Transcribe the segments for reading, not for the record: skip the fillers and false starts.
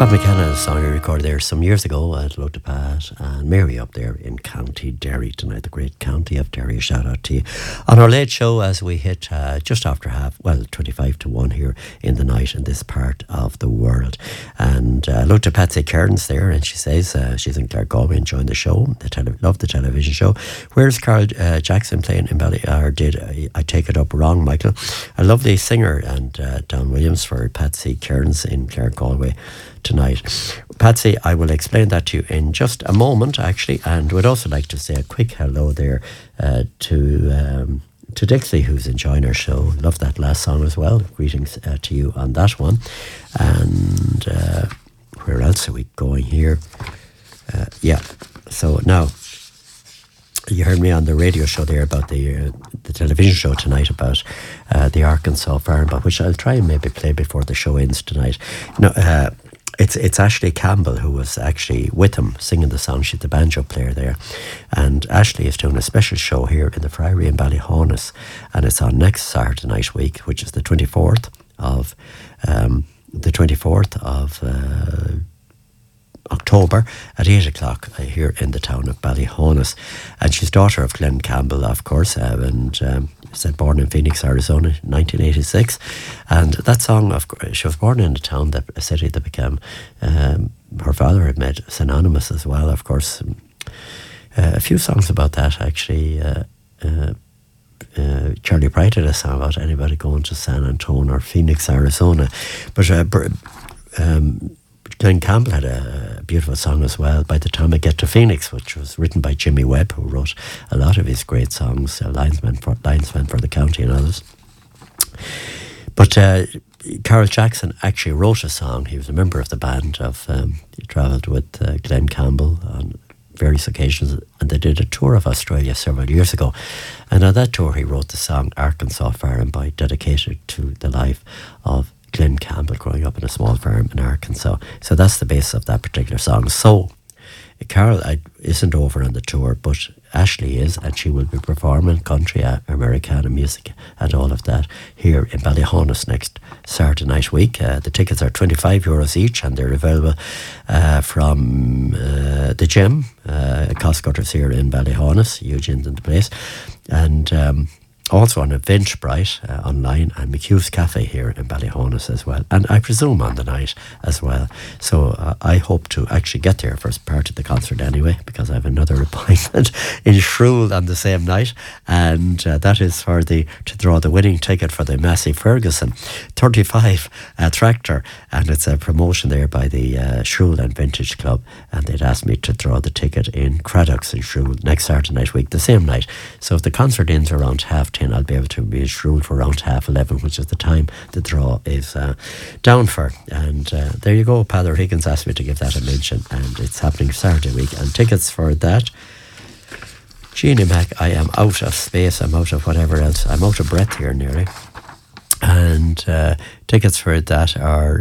Pat McKenna's song I recorded there some years ago at Lote Pat and Mary up there in County Derry tonight, the great county of Derry. A shout out to you. On our late show as we hit just after 25 to 1 here in the night in this part of the world. And Lote Patsy Cairns there, and she says she's in Claregalway enjoying the show, love the television show. Where's Carl Jackson playing in Bally, or did I take it up wrong, Michael? A lovely singer, and Don Williams for Patsy Cairns in Claregalway tonight. Patsy, I will explain that to you in just a moment, actually, and would also like to say a quick hello there to Dixie, who's enjoying our show. Love that last song as well. Greetings to you on that one. And where else are we going here? So now, you heard me on the radio show there about the television show tonight about the Arkansas farm, but which I'll try and maybe play before the show ends tonight. No, it's Ashley Campbell who was actually with him singing the song. She's the banjo player there, and Ashley is doing a special show here in the Friary in Ballyhonus, and it's on next Saturday night week, which is the 24th of October at 8 o'clock here in the town of Ballyhonus. And she's daughter of Glenn Campbell, of course, and said born in Phoenix, Arizona in 1986. And that song, she was born in a city that became, her father had made synonymous as well, of course. A few songs about that, actually. Charlie Bright had a song about anybody going to San Antonio or Phoenix, Arizona. But Glenn Campbell had a beautiful song as well, By the Time I Get to Phoenix, which was written by Jimmy Webb, who wrote a lot of his great songs, Linesman for the County and others. But Carl Jackson actually wrote a song. He was a member of the band. He travelled with Glenn Campbell on various occasions, and they did a tour of Australia several years ago. And on that tour, he wrote the song Arkansas Farm By, dedicated to the life of Glenn Campbell growing up in a small farm in Arkansas. So that's the basis of that particular song. So Carol isn't over on the tour, but Ashley is, and she will be performing country, Americana music and all of that here in Ballyhonus next Saturday night week. The tickets are €25 each, and they're available from the gym, Costcutters here in Ballyhonus, Eugene's in the place, and also on Eventbrite online, and McHugh's Cafe here in Ballyhonus as well, and I presume on the night as well. So I hope to actually get there for part of the concert anyway, because I have another appointment in Shrule on the same night, and that is to draw the winning ticket for the Massey Ferguson 35 tractor, and it's a promotion there by the Shrule and Vintage Club, and they'd asked me to draw the ticket in Craddock's in Shrule next Saturday night week, the same night. So if the concert ends around 10:30, I'll be able to be in Shrule for around 11:30, which is the time the draw is down for. And there you go. Pather Higgins asked me to give that a mention, and it's happening Saturday week. And tickets for that, Jeannie Mac, I am out of space, I'm out of whatever else, I'm out of breath here nearly. And tickets for that are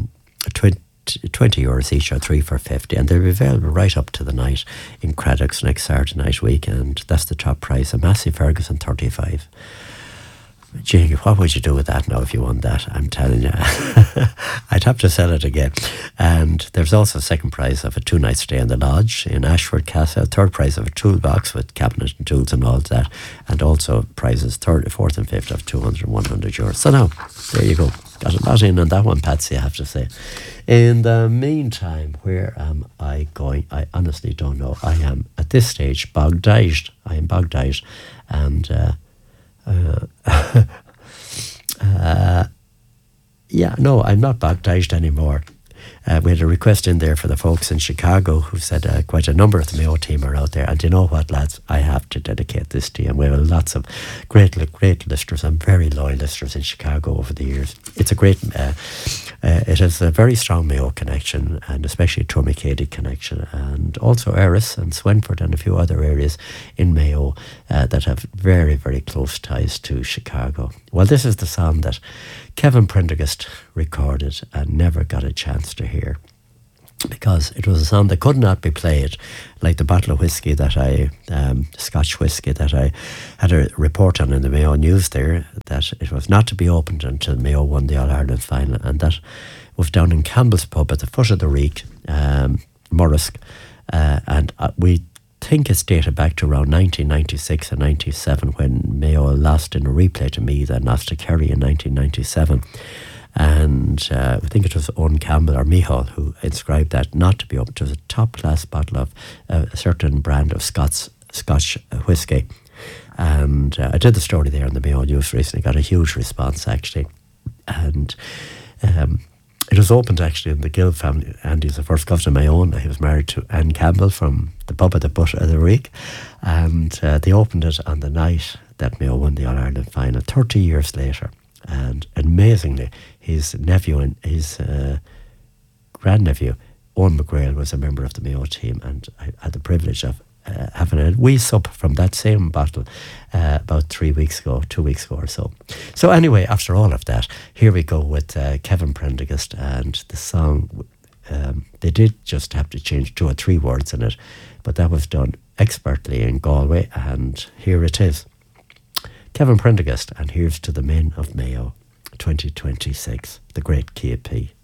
€20 each, or 3 for €50, and they'll be available right up to the night in Craddock's next Saturday night week, and that's the top price. A Massey Ferguson 35. Gee, what would you do with that now if you won that? I'm telling you. I'd have to sell it again. And there's also a second prize of a 2-night stay in the lodge in Ashford Castle, third prize of a toolbox with cabinet and tools and all that, and also prizes third, fourth and fifth of €200 and €100. So now, there you go. Got a lot in on that one, Patsy, I have to say. In the meantime, where am I going? I honestly don't know. I am, at this stage, bogdized. I am bogdized. And I'm not bogdized anymore. We had a request in there for the folks in Chicago who said quite a number of the Mayo team are out there. And you know what, lads? I have to dedicate this to you. And we have lots of great listeners and very loyal listeners in Chicago over the years. It's a great, it has a very strong Mayo connection, and especially Tourmakeady connection, and also Erris and Swenford and a few other areas in Mayo that have very, very close ties to Chicago. Well, this is the song that Kevin Prendergast recorded and never got a chance to hear. because it was a song that could not be played, like the bottle of whiskey that Scotch whiskey that I had a report on in the Mayo News there, that it was not to be opened until Mayo won the All-Ireland final, and that was down in Campbell's Pub at the foot of the Reek, Murrisk, and we think it's dated back to around 1996 and 97 when Mayo lost in a replay to Meath and lost to Kerry in 1997. And I think it was Owen Campbell or Mihal who inscribed that not to be opened. It was a top-class bottle of a certain brand of Scotch whiskey. And I did the story there in the Mayo News recently, got a huge response actually. And it was opened actually in the Gill family. Andy's the first cousin of my own. He was married to Anne Campbell from the pub at the butt of the Reek. And they opened it on the night that Mayo won the All-Ireland final, 30 years later. And amazingly, his nephew and his grandnephew, Owen McGrail, was a member of the Mayo team, and I had the privilege of having a wee sup from that same bottle about 2 weeks ago or so. So anyway, after all of that, here we go with Kevin Prendergast, and the song, they did just have to change 2 or 3 words in it, but that was done expertly in Galway, and here it is. Kevin Prendergast, and here's to the men of Mayo 2026, the great KP.